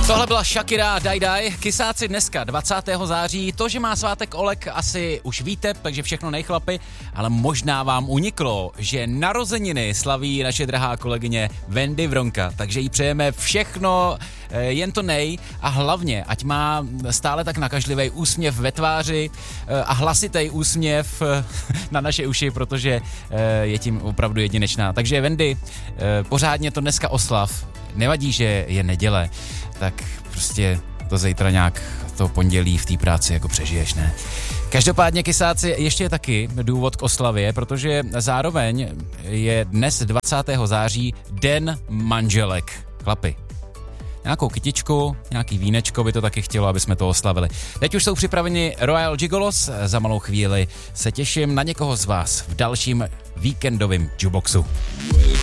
Tohle byla Shakira, Die Die. Kysáci dneska 20. září. To, že má svátek Oleg, asi už víte, takže všechno nejchlapi, ale možná vám uniklo, že narozeniny slaví naše drahá kolegyně Wendy Vronka, takže jí přejeme všechno, jen to nej a hlavně, ať má stále tak nakažlivý úsměv ve tváři a hlasitý úsměv na naše uši, protože je tím opravdu jedinečná. Takže Wendy, pořádně to dneska oslav. Nevadí, že je neděle, tak prostě to zítra nějak to pondělí v té práci jako přežiješ, ne? Každopádně, kysáci, ještě je taky důvod k oslavě, protože zároveň je dnes 20. září den manželek. Chlapi, nějakou kytičku, nějaký vínečko by to taky chtělo, aby jsme to oslavili. Teď už jsou připraveni Royal Gigolos, za malou chvíli se těším na někoho z vás v dalším víkendovém jukeboxu.